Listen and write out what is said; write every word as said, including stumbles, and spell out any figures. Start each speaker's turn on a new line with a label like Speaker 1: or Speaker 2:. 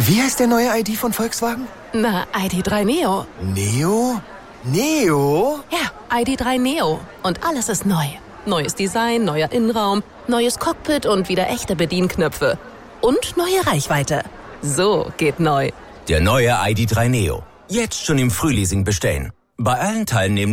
Speaker 1: Wie heißt der neue I D von Volkswagen?
Speaker 2: Na, I D drei Neo.
Speaker 1: Neo? Neo?
Speaker 2: Ja, I D drei Neo. Und alles ist neu. Neues Design, neuer Innenraum, neues Cockpit und wieder echte Bedienknöpfe. Und neue Reichweite. So geht neu.
Speaker 3: Der neue I D drei Neo. Jetzt schon im Frühleasing bestellen. Bei allen Teilnehmenden